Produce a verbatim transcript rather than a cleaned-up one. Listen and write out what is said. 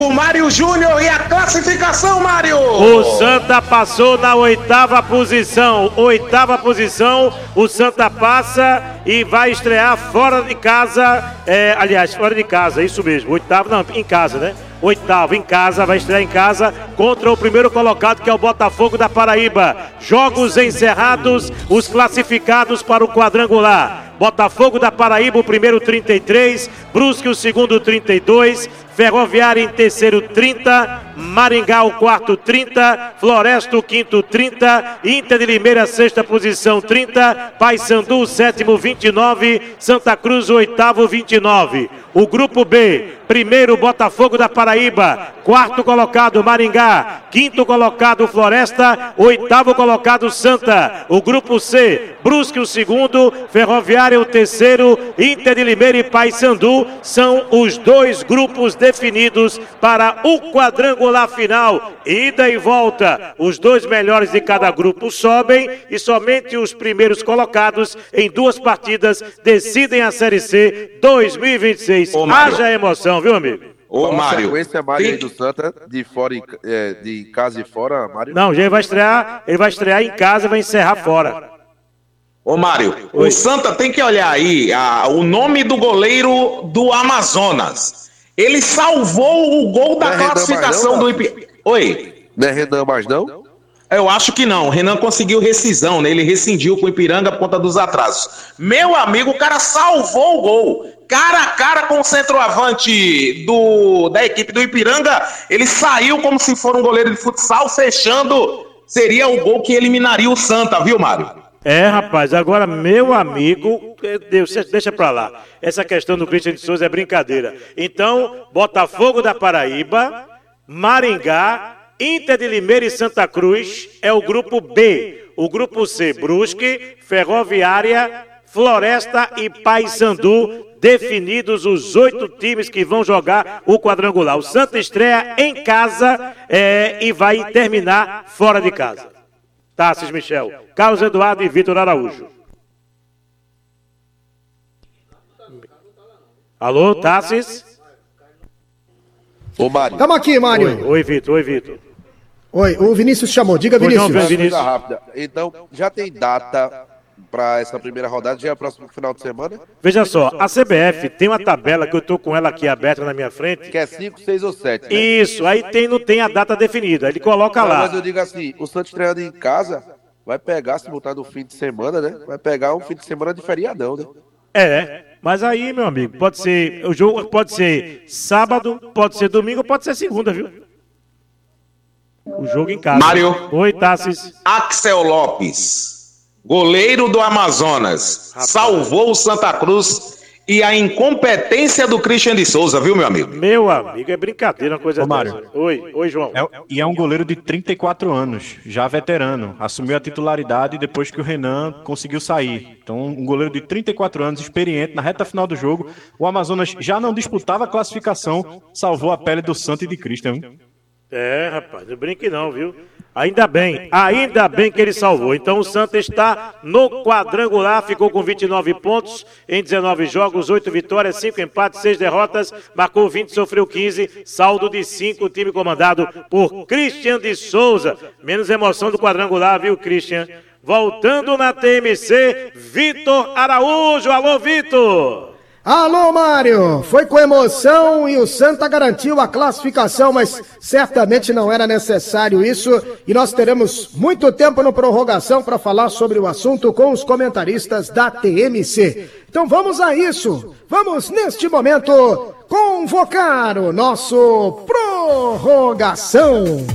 O Mário Júnior e a classificação, Mário! O Santa passou na oitava posição. Oitava posição, o Santa passa e vai estrear fora de casa. É, aliás, fora de casa, isso mesmo. Oitavo, não, em casa, né? Oitavo em casa, vai estrear em casa contra o primeiro colocado, que é o Botafogo da Paraíba. Jogos encerrados, os classificados para o quadrangular. Botafogo da Paraíba, o primeiro trinta e três, Brusque o segundo trinta e dois, Ferroviária em terceiro trinta, Maringá o quarto trinta, Floresta o quinto trinta, Inter de Limeira sexta posição trinta, Paysandu o sétimo vinte e nove, Santa Cruz o oitavo vinte e nove. O grupo B, primeiro Botafogo da Paraíba, quarto colocado Maringá, quinto colocado Floresta, oitavo colocado Santa. O grupo C, Brusque o segundo, Ferroviária o terceiro, Inter de Limeira e Paysandu são os dois grupos definidos para o quadrangular final. Ida e volta, os dois melhores de cada grupo sobem e somente os primeiros colocados em duas partidas decidem a Série C dois mil e vinte e seis. Ô, Haja emoção, viu, amigo? Ô, Mário. Sequência, Mário, aí do Santa, de, fora e, é, de casa e fora, Mário? Não, já ele vai estrear, ele vai estrear em casa e vai encerrar fora. Ô, Mário, Oi. O Santa tem que olhar aí a, o nome do goleiro do Amazonas. Ele salvou o gol da não classificação não, do Ipiranga. Oi? Não é Renan mais não? Eu acho que não. O Renan conseguiu rescisão, né? Ele rescindiu com o Ipiranga por conta dos atrasos. Meu amigo, o cara salvou o gol. Cara a cara com o centroavante do, da equipe do Ipiranga. Ele saiu como se for um goleiro de futsal, fechando. Seria o gol que eliminaria o Santa, viu, Mário? É, rapaz, agora, meu amigo, Deus, deixa pra lá. Essa questão do Christian de Souza é brincadeira. Então, Botafogo da Paraíba, Maringá, Inter de Limeira e Santa Cruz é o grupo B. O grupo C, Brusque, Ferroviária, Floresta e Paysandu, definidos os oito times que vão jogar o quadrangular. O Santa estreia em casa é, e vai terminar fora de casa. Tassis Michel, Carlos Eduardo e Vitor Araújo. Alô, Tassis? Ô, Mário. Estamos aqui, Mário. Oi, oi, Vitor, oi, Vitor. Oi, o Vinícius chamou. Diga, Oi, Vinícius. não, Vinícius. Rápida. Então, já tem data para essa primeira rodada? Já é o próximo final de semana? Veja só, a C B F tem uma tabela que eu estou com ela aqui aberta na minha frente. Que é cinco, seis ou sete, né? Isso, aí tem, não tem a data definida, ele coloca não, lá. Mas eu digo assim, o Santos estreando em casa, vai pegar, se botar no fim de semana, né? Vai pegar um fim de semana de feriadão, né? É, mas aí, meu amigo, pode ser, o jogo pode ser sábado, pode ser domingo, pode ser segunda, viu? O jogo em casa. Mário. Oi, Tassis. Axel Lopes, goleiro do Amazonas, rapaz, salvou o Santa Cruz e a incompetência do Christian de Souza, viu, meu amigo? Meu amigo, é brincadeira uma coisa. Ô, Mário. Oi, oi, João. É, e é um goleiro de trinta e quatro anos, já veterano. Assumiu a titularidade depois que o Renan conseguiu sair. Então, um goleiro de trinta e quatro anos, experiente, na reta final do jogo. O Amazonas já não disputava a classificação, salvou a pele do Santa e de Christian. É, rapaz, não brinque não, viu? Ainda bem, ainda bem que ele salvou. Então o Santa está no quadrangular, ficou com vinte e nove pontos em dezenove jogos, oito vitórias, cinco empates, seis derrotas, marcou vinte, sofreu quinze, saldo de cinco, time comandado por Christian de Souza. Menos emoção do quadrangular, viu, Christian? Voltando na T M C, Vitor Araújo. Alô, Vitor! Alô, Mário! Foi com emoção e o Santa garantiu a classificação, mas certamente não era necessário isso. E nós teremos muito tempo no prorrogação para falar sobre o assunto com os comentaristas da T M C. Então vamos a isso. Vamos, neste momento, convocar o nosso prorrogação.